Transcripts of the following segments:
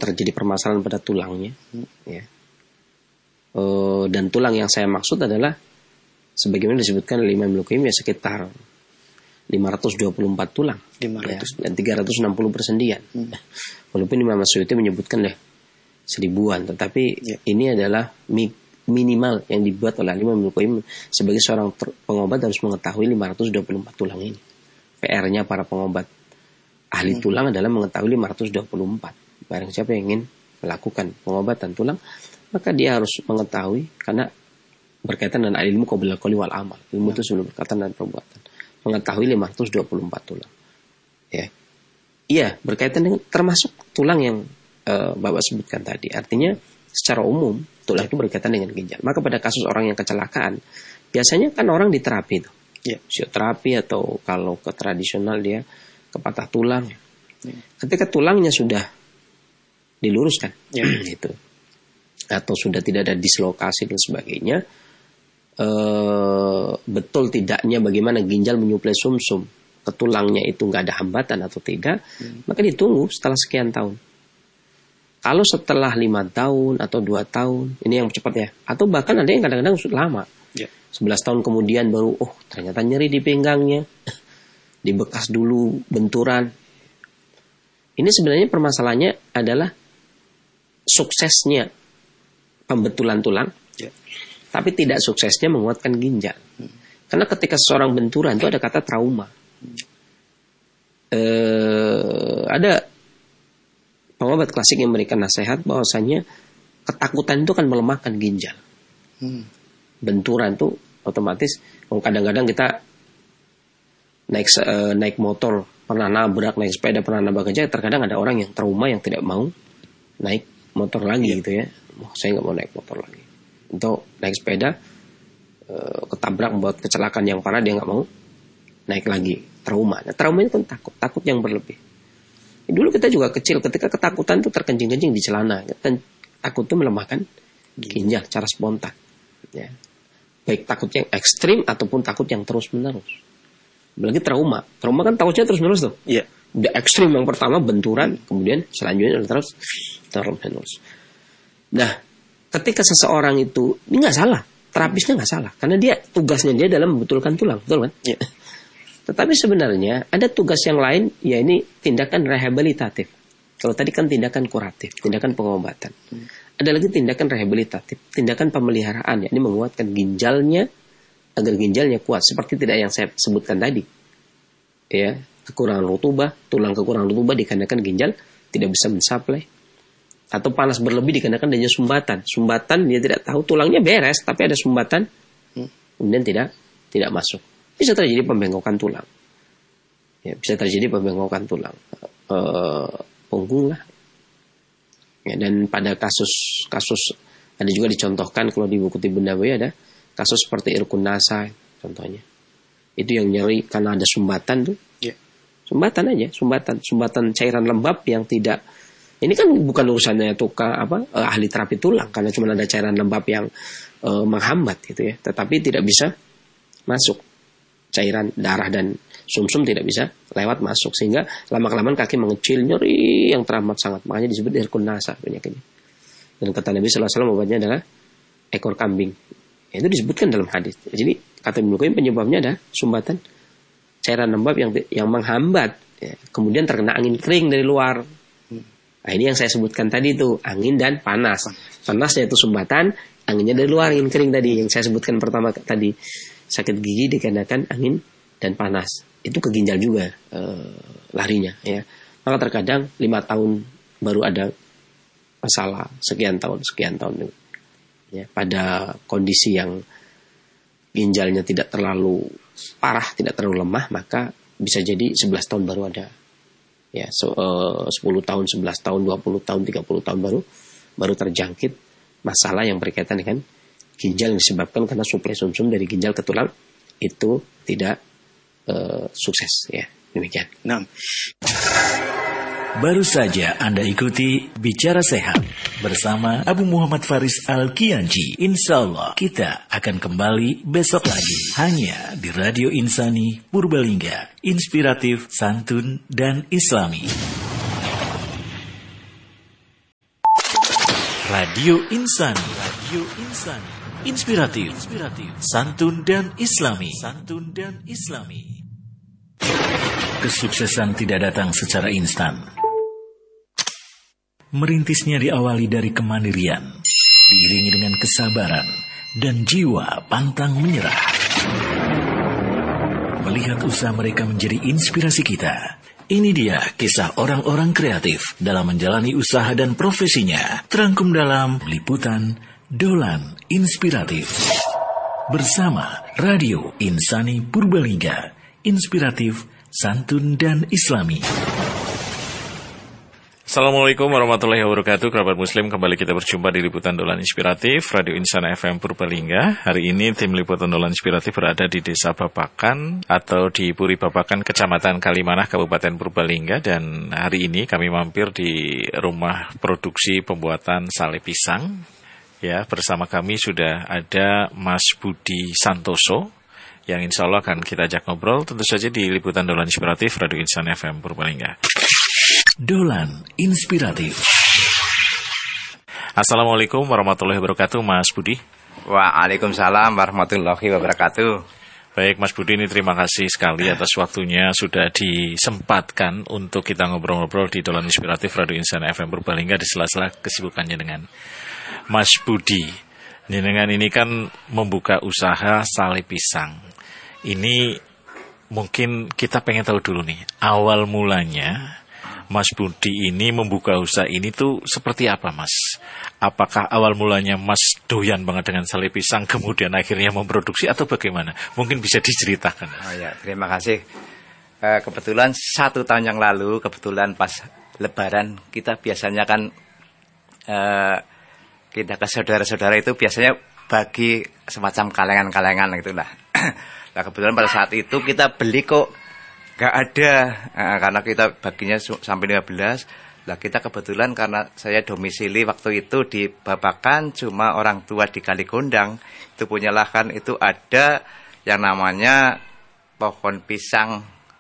terjadi permasalahan pada tulangnya, ya. Dan tulang yang saya maksud adalah sebagaimana disebutkan oleh Imam Ibnu ya sekitar 524 tulang, 500. Ya, dan 360 persendian. Walaupun Imam Suyuti menyebutkan 1000-an, tetapi ini adalah minimal yang dibuat oleh Imam Ibnu sebagai seorang pengobat harus mengetahui 524 tulang ini. PR-nya para pengobat ahli tulang adalah mengetahui 524. Barang siapa yang ingin melakukan pengobatan tulang, maka dia harus mengetahui, karena berkaitan dengan ilmu qabla al-qawli wal amal. Ilmu itu sebelum berkaitan dengan perbuatan. Mengetahui 524 tulang. Ya. Iya, berkaitan dengan termasuk tulang yang Bapak sebutkan tadi. Artinya secara umum tulang itu berkaitan dengan ginjal. Maka pada kasus orang yang kecelakaan, biasanya kan orang diterapi itu. Fisioterapi atau kalau ke tradisional dia ke patah tulang. Ketika tulangnya sudah diluruskan, gitu, atau sudah tidak ada dislokasi dan sebagainya, betul tidaknya bagaimana ginjal menyuplai sumsum ke tulangnya itu nggak ada hambatan atau tidak, maka ditunggu setelah sekian tahun. Kalau setelah 5 tahun atau 2 tahun, ini yang cepat ya, atau bahkan ada yang kadang-kadang sudah lama, 11 tahun kemudian baru, ternyata nyeri di pinggangnya, di bekas dulu benturan. Ini sebenarnya permasalahannya adalah suksesnya pembetulan tulang, tapi tidak suksesnya menguatkan ginjal. Karena ketika seseorang benturan itu ada kata trauma. Ada pengobat klasik yang memberikan nasihat bahwasanya ketakutan itu akan melemahkan ginjal. Benturan itu otomatis, kadang-kadang kita naik motor pernah nabrak, naik sepeda pernah nabrak aja, terkadang ada orang yang trauma yang tidak mau naik motor lagi gitu ya. Saya nggak mau naik motor lagi. Untuk naik sepeda ketabrak membuat kecelakaan yang parah, dia nggak mau naik lagi. Trauma. Nah, trauma itu kan takut yang berlebih. Dulu kita juga kecil, ketika ketakutan itu terkencing-kencing di celana, dan takut itu melemahkan ginjal secara spontan. Ya. Baik takut yang ekstrim ataupun takut yang terus-menerus. Apalagi trauma kan takutnya terus-menerus tuh. Udah ekstrim yang pertama benturan, kemudian selanjutnya terus-menerus. Nah, ketika seseorang itu, ini nggak salah, terapisnya nggak salah, karena tugasnya dia dalam membetulkan tulang, betul kan? Tetapi sebenarnya ada tugas yang lain, ya ini tindakan rehabilitatif. Kalau tadi kan tindakan kuratif, tindakan pengobatan. Ada lagi tindakan rehabilitatif, tindakan pemeliharaan, yakni menguatkan ginjalnya agar ginjalnya kuat, seperti tidak yang saya sebutkan tadi. Ya, kekurangan rutubah, tulang kekurangan rutubah dikarenakan ginjal tidak bisa mensuplai, atau panas berlebih dikarenakan adanya sumbatan dia tidak tahu, tulangnya beres tapi ada sumbatan, kemudian tidak masuk. Bisa terjadi pembengkokan tulang. Ya, bisa terjadi pembengkokan tulang. Punggung lah. Ya, dan pada kasus ada juga dicontohkan kalau di buku Tibbun Nabawi ada kasus seperti Irkun Nasa contohnya. Itu yang nyeri karena ada sumbatan tuh. Sumbatan aja, sumbatan cairan lembab yang tidak. Ini kan bukan urusannya ahli terapi tulang, karena cuma ada cairan lembab yang menghambat gitu ya. Tetapi tidak bisa masuk. Cairan darah dan sumsum tidak bisa lewat masuk, sehingga lama-kelamaan kaki mengecil, nyeri yang teramat sangat, makanya disebut Irkun Nasa penyakitnya. Dan kata Nabi SAW obatnya adalah ekor kambing. Itu disebutkan dalam hadis. Jadi kata Ibnu Qayyim penyebabnya ada sumbatan cairan lembab yang menghambat, ya. Kemudian terkena angin kering dari luar. Nah, ini yang saya sebutkan tadi itu, angin dan panas. Panasnya itu sumbatan, anginnya dari luar, angin kering tadi yang saya sebutkan pertama tadi. Sakit gigi dikarenakan angin dan panas, itu ke ginjal juga larinya ya. Maka terkadang 5 tahun baru ada masalah, sekian tahun ya, pada kondisi yang ginjalnya tidak terlalu parah, tidak terlalu lemah, maka bisa jadi 11 tahun baru ada ya, 10 tahun, 11 tahun, 20 tahun, 30 tahun baru terjangkit masalah yang berkaitan dengan ginjal yang disebabkan karena suplai sumsum dari ginjal ke tulang itu tidak sukses ya, demikian. Baru saja Anda ikuti Bicara Sehat bersama Abu Muhammad Faris Al-Kianji. Insya Allah kita akan kembali besok lagi hanya di Radio Insani Purbalingga, inspiratif, santun dan islami. Radio Insani. Radio Insani. Inspiratif, santun dan Islami. Kesuksesan tidak datang secara instan. Merintisnya diawali dari kemandirian, diiringi dengan kesabaran dan jiwa pantang menyerah. Melihat usaha mereka menjadi inspirasi kita. Ini dia kisah orang-orang kreatif dalam menjalani usaha dan profesinya. Terangkum dalam liputan Dolan Inspiratif. Bersama Radio Insani Purbalingga. Inspiratif, santun dan Islami. Assalamualaikum warahmatullahi wabarakatuh. Kerabat Muslim, kembali kita berjumpa di Liputan Dolan Inspiratif Radio Insani FM Purbalingga. Hari ini tim Liputan Dolan Inspiratif berada di Desa Babakan atau di Puri Babakan, Kecamatan Kalimanah, Kabupaten Purbalingga. Dan hari ini kami mampir di rumah produksi pembuatan sale pisang. Ya, bersama kami sudah ada Mas Budi Santoso yang insya Allah akan kita ajak ngobrol tentu saja di Liputan Dolan Inspiratif Radio Insani FM Purbalingga. Dolan Inspiratif. Assalamualaikum warahmatullahi wabarakatuh, Mas Budi. Waalaikumsalam warahmatullahi wabarakatuh. Baik, Mas Budi, ini terima kasih sekali atas waktunya sudah disempatkan untuk kita ngobrol-ngobrol di Dolan Inspiratif Radio Insani FM Purbalingga di sela-sela kesibukannya dengan Mas Budi. Jenengan ini kan membuka usaha sale pisang. Ini mungkin kita pengen tahu dulu nih, awal mulanya Mas Budi ini membuka usaha ini tuh seperti apa, Mas? Apakah awal mulanya Mas doyan banget dengan sale pisang, kemudian akhirnya memproduksi atau bagaimana? Mungkin bisa diceritakan. Oh ya, terima kasih. Kebetulan 1 tahun yang lalu, kebetulan pas Lebaran, kita biasanya kan kita ke saudara-saudara itu biasanya bagi semacam kalengan-kalengan gitu lah. Nah, kebetulan pada saat itu kita beli kok gak ada, karena kita baginya sampai 15. Lah kita kebetulan karena saya domisili waktu itu di Babakan, cuma orang tua di Kaligondang itu punya lahan, itu ada yang namanya pohon pisang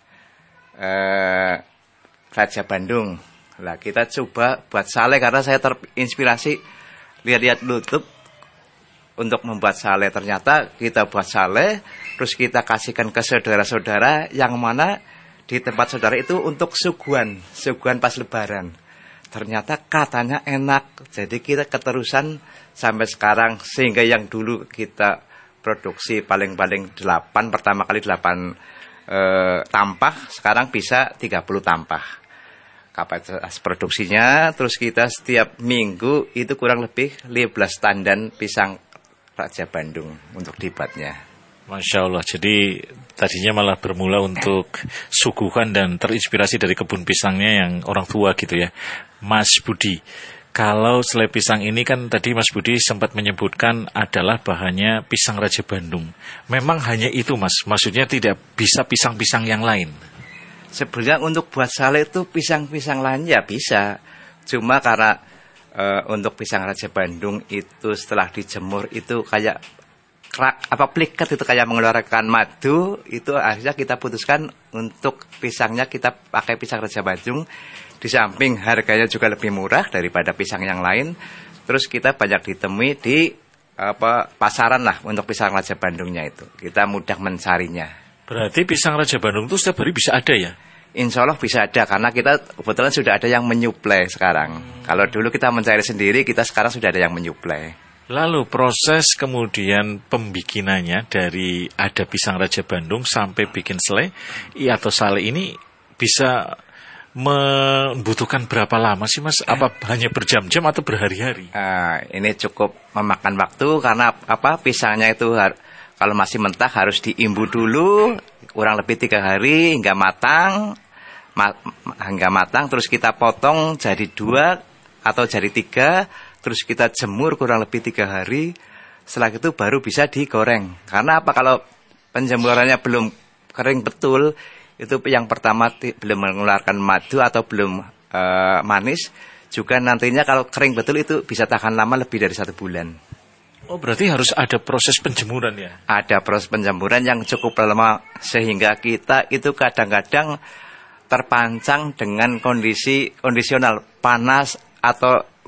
Raja Bandung. Lah kita coba buat sale karena saya terinspirasi lihat-lihat YouTube untuk membuat sale. Ternyata kita buat sale, terus kita kasihkan ke saudara-saudara yang mana di tempat saudara itu untuk suguhan pas Lebaran. Ternyata katanya enak, jadi kita keterusan sampai sekarang, sehingga yang dulu kita produksi paling-paling 8, pertama kali 8 tampah, sekarang bisa 30 tampah kapasitas produksinya. Terus kita setiap minggu itu kurang lebih 15 tandan pisang Raja Bandung untuk dibatnya. Masya Allah, jadi tadinya malah bermula untuk suguhan dan terinspirasi dari kebun pisangnya yang orang tua gitu ya. Mas Budi, kalau sale pisang ini kan tadi Mas Budi sempat menyebutkan adalah bahannya pisang Raja Bandung. Memang hanya itu, Mas? Maksudnya tidak bisa pisang-pisang yang lain? Sebenarnya untuk buat sale itu pisang-pisang lain ya bisa. Cuma karena untuk pisang Raja Bandung itu setelah dijemur itu kayak pliket, itu kayak mengeluarkan madu. Itu akhirnya kita putuskan untuk pisangnya kita pakai pisang Raja Bandung. Di samping harganya juga lebih murah daripada pisang yang lain. Terus kita banyak ditemui di pasaran lah untuk pisang Raja Bandungnya itu. Kita mudah mencarinya. Berarti pisang Raja Bandung itu setiap hari bisa ada ya? Insya Allah bisa ada, karena kita kebetulan sudah ada yang menyuplai sekarang. Kalau dulu kita mencari sendiri, kita sekarang sudah ada yang menyuplai. Lalu proses kemudian pembikinannya dari ada pisang Raja Bandung sampai bikin sale atau sale ini bisa membutuhkan berapa lama sih, Mas? Apa hanya berjam-jam atau berhari-hari? Ini cukup memakan waktu karena pisangnya itu kalau masih mentah harus diimbu dulu kurang lebih 3 hari hingga matang. Terus kita potong jadi 2 atau jadi 3, terus kita jemur kurang lebih 3 hari. Setelah itu baru bisa digoreng. Karena apa, kalau penjemurannya belum kering betul, itu yang pertama belum mengeluarkan madu atau belum manis. Juga nantinya kalau kering betul itu bisa tahan lama lebih dari 1 bulan. Oh, berarti harus ada proses penjemuran ya? Ada proses penjemuran yang cukup lama, sehingga kita itu kadang-kadang terpancang dengan kondisi kondisional panas atau